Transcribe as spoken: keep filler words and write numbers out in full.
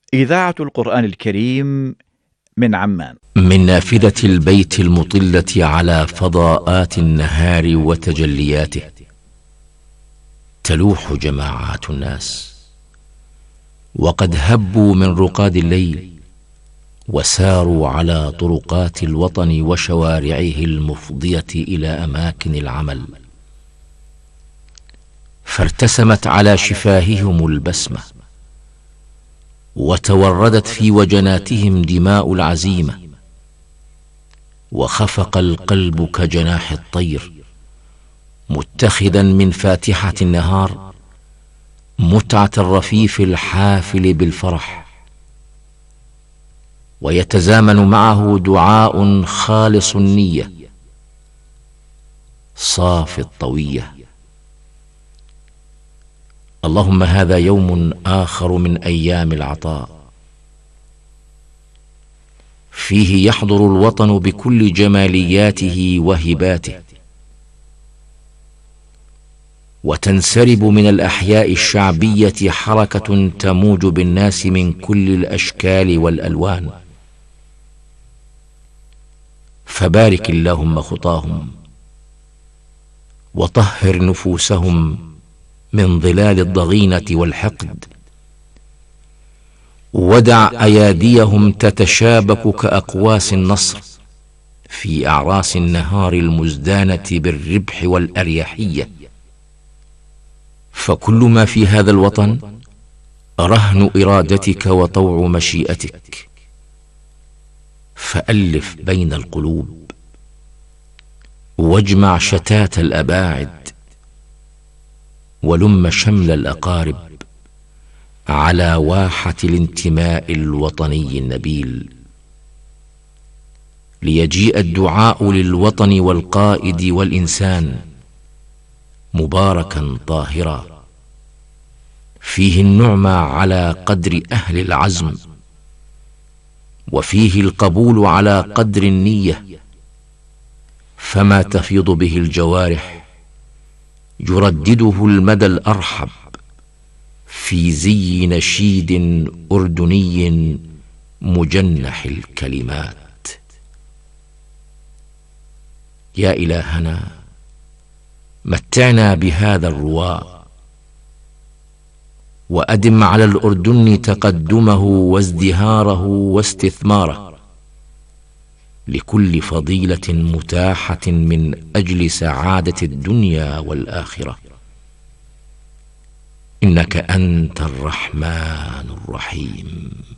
إذاعة القرآن الكريم من عمان، من نافذة البيت المطلة على فضاءات النهار وتجلياته، تلوح جماعات الناس، وقد هبوا من رقاد الليل وساروا على طرقات الوطن وشوارعه المفضية إلى أماكن العمل، فارتسمت على شفاههم البسمة، وتوردت في وجناتهم دماء العزيمة، وخفق القلب كجناح الطير متخذا من فاتحة النهار متعة الرفيف الحافل بالفرح، ويتزامن معه دعاء خالص النية صافي الطوية: اللهم هذا يوم آخر من أيام العطاء، فيه يحضر الوطن بكل جمالياته وهباته، وتنسرب من الأحياء الشعبية حركة تموج بالناس من كل الأشكال والألوان، فبارك اللهم خطاهم، وطهر نفوسهم من ظلال الضغينة والحقد، ودع أياديهم تتشابك كأقواس النصر في أعراس النهار المزدانة بالربح والأريحية، فكل ما في هذا الوطن رهن إرادتك وطوع مشيئتك، فألف بين القلوب، واجمع شتات الأباعد، ولم شمل الأقارب على واحة الانتماء الوطني النبيل، ليجيء الدعاء للوطن والقائد والإنسان مباركا طاهرا، فيه النعمة على قدر أهل العزم، وفيه القبول على قدر النية، فما تفيض به الجوارح يردده المدى الأرحب في زي نشيد أردني مجنح الكلمات. يا إلهنا متعنا بهذا الرواء، وأدم على الأردن تقدمه وازدهاره واستثماره لكل فضيلة متاحة من أجل سعادة الدنيا والآخرة، إنك أنت الرحمن الرحيم.